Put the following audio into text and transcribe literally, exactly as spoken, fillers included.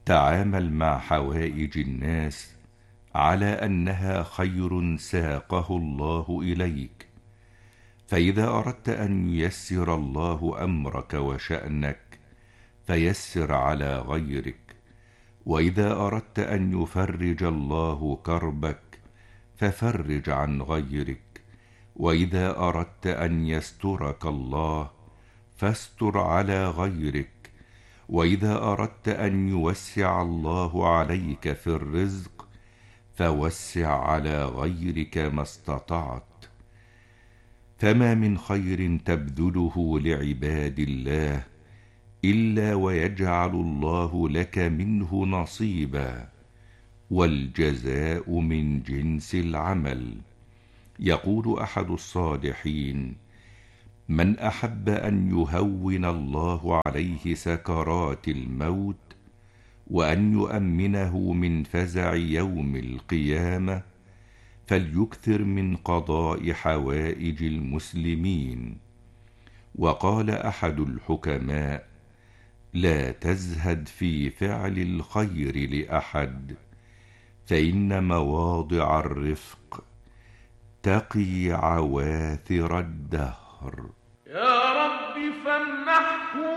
تعامل مع حوائج الناس على أنها خير ساقه الله إليك، فإذا أردت أن ييسر الله أمرك وشأنك فيسر على غيرك، وإذا أردت أن يفرج الله كربك ففرج عن غيرك، وإذا أردت أن يسترك الله فاستر على غيرك، وإذا أردت أن يوسع الله عليك في الرزق فوسع على غيرك ما استطعت. فما من خير تبذله لعباد الله إلا ويجعل الله لك منه نصيبا، والجزاء من جنس العمل. يقول أحد الصالحين: من أحب أن يهون الله عليه سكرات الموت وأن يؤمنه من فزع يوم القيامة فليكثر من قضاء حوائج المسلمين. وقال أحد الحكماء: لا تزهد في فعل الخير لأحد، فإن مواضع الرفق تقي عواثر الدهر. يا رب فامنحه